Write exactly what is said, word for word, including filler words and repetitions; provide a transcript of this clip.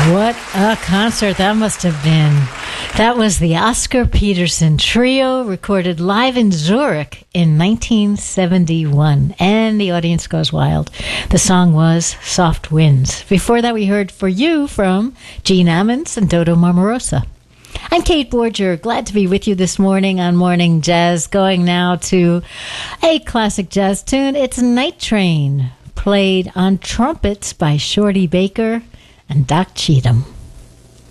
What a concert that must have been. That was the Oscar Peterson Trio, recorded live in Zurich in nineteen seventy-one. And the audience goes wild. The song was Soft Winds. Before that, we heard For You from Gene Ammons and Dodo Marmarosa. I'm Kate Borger, glad to be with you this morning on Morning Jazz. Going now to a classic jazz tune. It's Night Train, played on trumpets by Shorty Baker and Doc Cheatham.